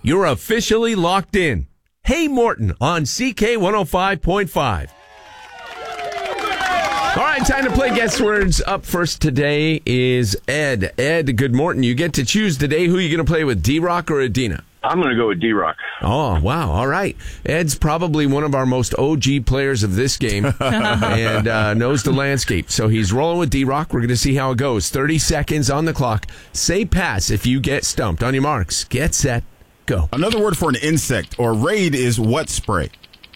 You're officially locked in. Hey Morton on CK 105.5. All right, time to play Guess Words. Up first today is Ed. Ed, good morning. You get to choose today who you're going to play with, D-Rock or Adina. I'm going to go with D-Rock. Oh, wow. All right. Ed's probably one of our most OG players of this game and knows the landscape. So he's rolling with D-Rock. We're going to see how it goes. 30 seconds on the clock. Say pass if you get stumped. On your marks. Get set. Go. Another word for an insect or raid is what spray?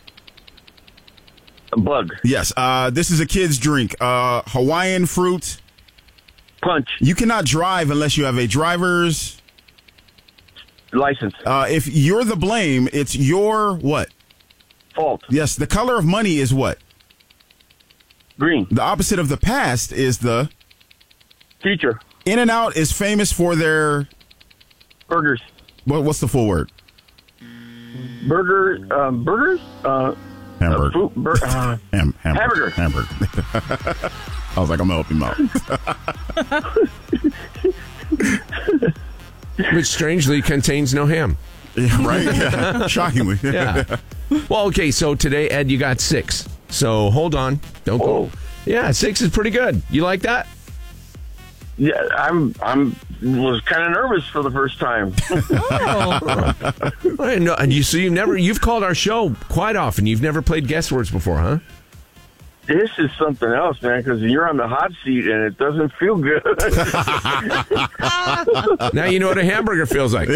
A bug. Yes. This is a kid's drink. Hawaiian fruit. Punch. You cannot drive unless you have a driver's License. If you're the blame, it's your what? Fault. Yes. The color of money is what? Green. The opposite of the past is the Future. In-N-Out is famous for their Burgers. what's the full word? Burgers? Hamburger. Hamburger. Hamburger. I was like, I'm going to help him out. Which strangely contains no ham. Yeah, right? Yeah. Shockingly. Yeah. Well, okay, so today, Ed, you got 6. So hold on. Don't go. Oh. Yeah, 6 is pretty good. You like that? Yeah, I'm was kind of nervous for the first time. I know. And you've called our show quite often. You've never played Guess Words before, huh? This is something else, man, because you're on the hot seat and it doesn't feel good. Now you know what a hamburger feels like.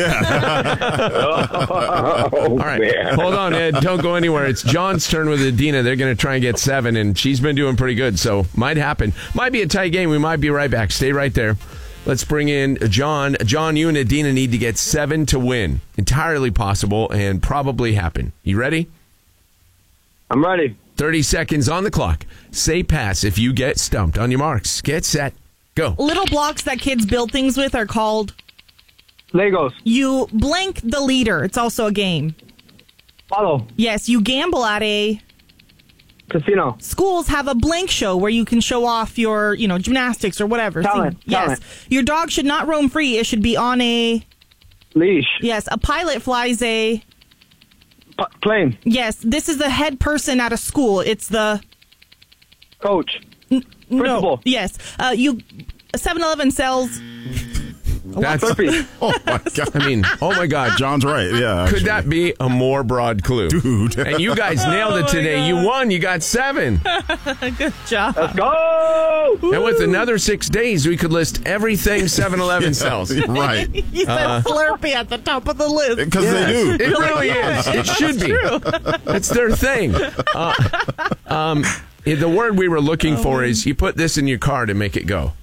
All right. Man. Hold on, Ed. Don't go anywhere. It's John's turn with Adina. They're going to try and get 7, and she's been doing pretty good, so might happen. Might be a tight game. We might be right back. Stay right there. Let's bring in John. John, you and Adina need to get 7 to win. Entirely possible and probably happen. You ready? I'm ready. 30 seconds on the clock. Say pass if you get stumped. On your marks. Get set. Go. Little blocks that kids build things with are called... Legos. You blank the leader. It's also a game. Follow. Yes, you gamble at a... Casino. Schools have a blank show where you can show off your, gymnastics or whatever. Talent. Yes. Your dog should not roam free. It should be on a... Leash. Yes, a pilot flies a... Plane. Yes, this is the head person at a school. It's the... Coach. No. Principal. Yes. 7-Eleven sells... That's, Oh, my God. I mean, oh my God. John's right. Yeah. Could that be a more broad clue? Dude. And you guys nailed it today. You won. You got 7. Good job. Let's go! And with another 6 days, we could list everything 7-Eleven sells. Right. You said Slurpee at the top of the list. Because they do. It really is. It should be. It's their thing. The word we were looking for is you put this in your car to make it go.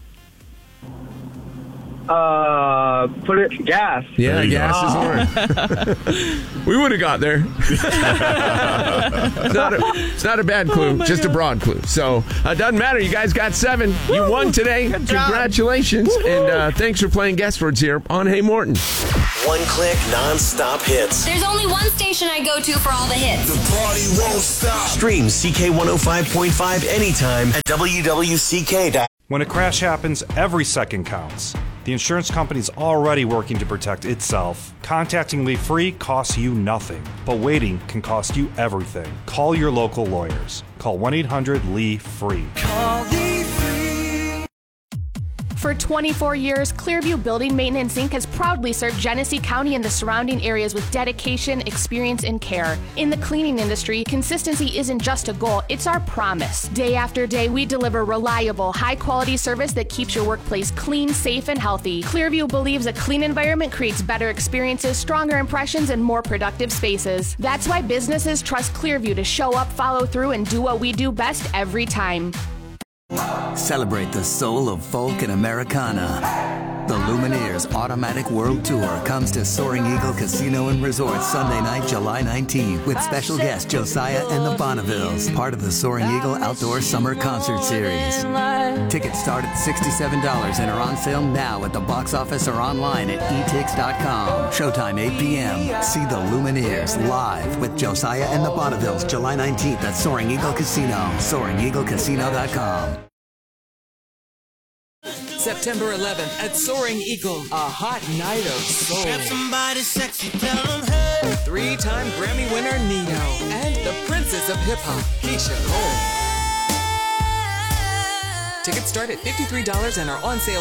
Put it gas. Yeah, gas is the word. We would have got there. It's not a bad clue, just a broad clue. So it doesn't matter. You guys got 7. You won today. Congratulations. And thanks for playing Guess Words here on Hey Morton. One-click, non-stop hits. There's only one station I go to for all the hits. The party won't stop. Stream CK 105.5 anytime at WWCK. When a crash happens, every second counts. The insurance company's already working to protect itself. Contacting Lee Free costs you nothing, but waiting can cost you everything. Call your local lawyers. Call 1-800-LEE-FREE. Call Lee Free. For 24 years, Clearview Building Maintenance Inc. has proudly served Genesee County and the surrounding areas with dedication, experience, and care. In the cleaning industry, consistency isn't just a goal, it's our promise. Day after day, we deliver reliable, high-quality service that keeps your workplace clean, safe, and healthy. Clearview believes a clean environment creates better experiences, stronger impressions, and more productive spaces. That's why businesses trust Clearview to show up, follow through, and do what we do best every time. Celebrate the soul of folk and Americana. The Lumineers Automatic World Tour comes to Soaring Eagle Casino and Resort Sunday night, July 19th, with special guest Josiah and the Bonnevilles, part of the Soaring Eagle Outdoor Summer Concert Series. Tickets start at $67 and are on sale now at the box office or online at etix.com. Showtime 8 p.m. See the Lumineers live with Josiah and the Bonnevilles, July 19th at Soaring Eagle Casino. SoaringEagleCasino.com. September 11th at Soaring Eagle, a hot night of soul. Grab somebody sexy, tell them hey. 3-time Grammy winner Nino and the Princess of Hip Hop, Keisha Cole. Tickets start at $53 and are on sale